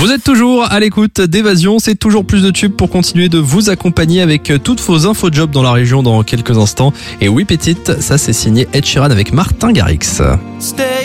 Vous êtes toujours à l'écoute d'Évasion, c'est toujours plus de tubes pour continuer de vous accompagner avec toutes vos infos jobs dans la région dans quelques instants. Et oui, petite, ça c'est signé Ed Sheeran avec Martin Garrix.